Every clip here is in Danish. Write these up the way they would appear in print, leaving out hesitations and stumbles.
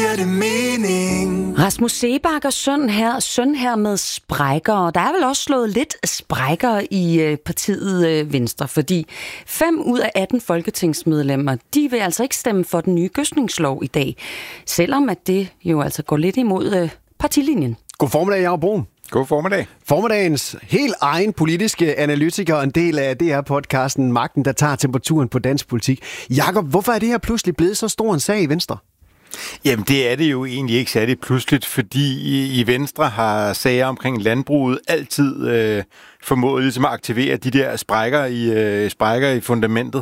giver det mening. Rasmus Seebach og søn her med sprækker. Og der er vel også slået lidt sprækker i partiet Venstre, fordi 5 ud af 18 folketingsmedlemmer, de vil altså ikke stemme for den nye gødskningslov i dag, selvom at det jo altså går lidt imod partilinjen. God formiddag, Jacob Bruun. God formiddag. Formiddagens helt egen politiske analytiker og en del af DR-podcasten Magten, der tager temperaturen på dansk politik. Jacob, hvorfor er det her pludselig blevet så stor en sag i Venstre? Jamen, det er det jo egentlig ikke særligt pludseligt, fordi i Venstre har sager omkring landbruget altid formået ligesom at aktivere de der sprækker i fundamentet.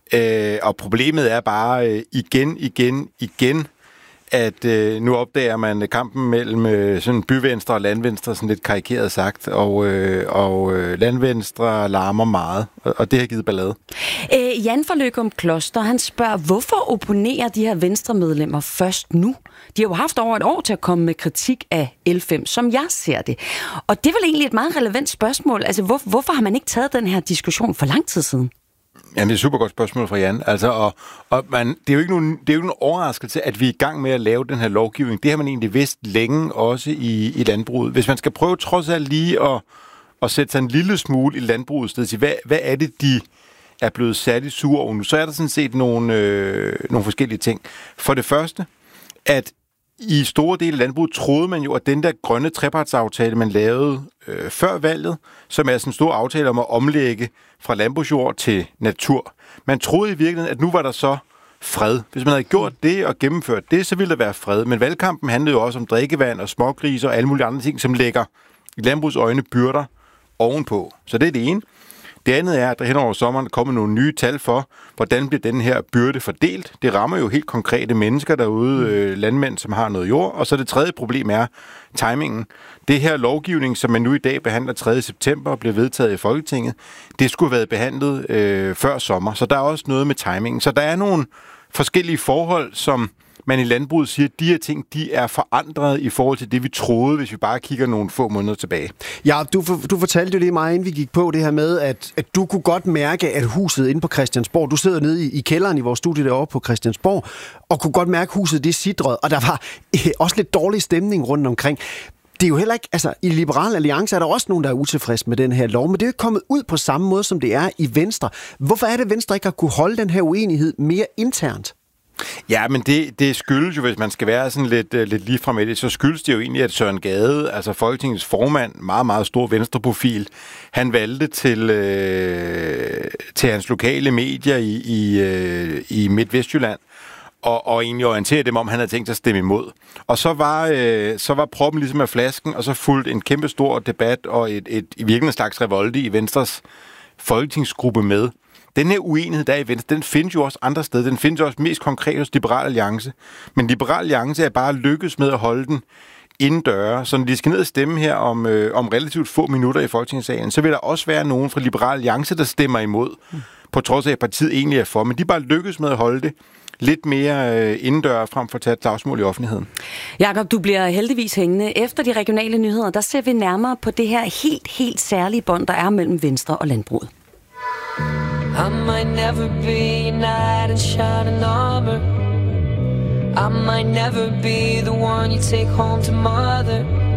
Og problemet er bare igen, at nu opdager man kampen mellem sådan byvenstre og landvenstre, sådan lidt karikeret sagt, og landvenstre larmer meget, og det har givet ballade. Jan fra Løgum Kloster, han spørger, hvorfor opponerer de her venstremedlemmer først nu? De har jo haft over et år til at komme med kritik af L5, som jeg ser det. Og det er vel egentlig et meget relevant spørgsmål. Altså, hvorfor har man ikke taget den her diskussion for lang tid siden? Jamen, det er et super godt spørgsmål fra Jan. Altså, det er jo ikke nogen overraskelse, at vi er i gang med at lave den her lovgivning. Det har man egentlig vidst længe også i landbruget. Hvis man skal prøve trods alt lige at sætte sig en lille smule i landbrugets sted, til hvad er det, de er blevet særligt sure over nu, så er der sådan set nogle forskellige ting. For det første, at i store dele af landbruget troede man jo, at den der grønne trepartsaftale, man lavede før valget, som er sådan en stor aftale om at omlægge fra landbrugsjord til natur. Man troede i virkeligheden, at nu var der så fred. Hvis man havde gjort det og gennemført det, så ville der være fred. Men valgkampen handlede jo også om drikkevand og smågrise og alle mulige andre ting, som lægger i landbrugs øjne byrder ovenpå. Så det er det ene. Det andet er, at der hen over sommeren kommer nogle nye tal for, hvordan bliver den her byrde fordelt. Det rammer jo helt konkrete mennesker derude, landmænd, som har noget jord. Og så det tredje problem er timingen. Det her lovgivning, som man nu i dag behandler 3. september og bliver vedtaget i Folketinget, det skulle have været behandlet før sommer. Så der er også noget med timingen. Så der er nogle forskellige forhold, som man i landbruget siger, at de her ting, de er forandret i forhold til det, vi troede, hvis vi bare kigger nogle få måneder tilbage. Ja, du fortalte jo lige meget, inden vi gik på det her med, at du kunne godt mærke, at huset inde på Christiansborg, du sidder nede i kælderen i vores studie derovre på Christiansborg, og kunne godt mærke, at huset det sidrede, og der var også lidt dårlig stemning rundt omkring. Det er jo heller ikke, altså i Liberal Alliance er der også nogen, der er utilfredse med den her lov, men det er jo ikke kommet ud på samme måde, som det er i Venstre. Hvorfor er det, Venstre ikke har kunne holde den her uenighed mere internt? Ja, men det skyldes jo, hvis man skal være sådan lidt ligefrem med det, så skyldes det jo egentlig, at Søren Gade, altså Folketingets formand, meget, meget stor venstreprofil, han valgte til hans lokale medier i Midt-Vestjylland, og egentlig orientere dem om, han havde tænkt sig at stemme imod. Og så var proppen ligesom af flasken, og så fulgte en kæmpe stor debat og i virkelig en slags revolte i Venstres folketingsgruppe med. Den her uenighed, der er i Venstre, den findes jo også andre steder. Den findes også mest konkret hos Liberal Alliance. Men Liberal Alliance er bare lykkes med at holde den indendøre. Så når de skal ned og stemme her om relativt få minutter i Folketingssalen, så vil der også være nogen fra Liberal Alliance, der stemmer imod, på trods af, at partiet egentlig er for. Men de bare lykkes med at holde det lidt mere indendør frem for at tage et slagsmål i offentligheden. Jakob, du bliver heldigvis hængende. Efter de regionale nyheder, der ser vi nærmere på det her helt særlige bånd, der er mellem Venstre og landbruget. I might never be a knight in shining armor. I might never be the one you take home to mother.